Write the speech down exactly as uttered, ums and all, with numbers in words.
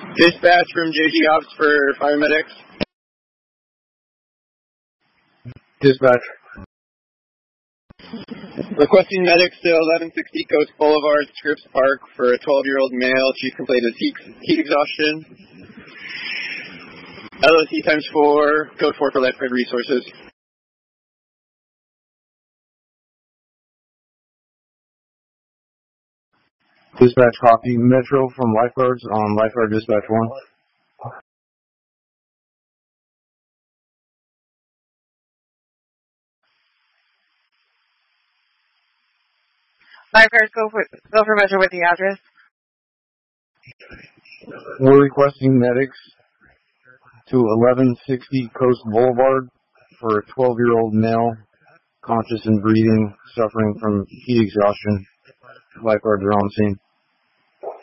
Dispatch from J G Ops for fire medics. Dispatch. Requesting medics to eleven sixty Coast Boulevard, Scripps Park for a twelve-year-old male. Chief complaint of heat, heat exhaustion. L O C times four, code four for lifeguard resources. Dispatch copy. Metro from lifeguards on lifeguard dispatch one. Lifeguards, go for, go for Metro with the address. We're requesting medics to eleven sixty Coast Boulevard for a twelve-year-old male, conscious and breathing, suffering from heat exhaustion. Lifeguards are on scene.